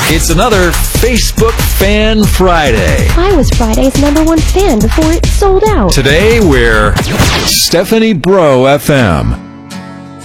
It's another Facebook Fan Friday. I was Friday's #1 fan before it sold out. Today we're Stephanie Bro FM.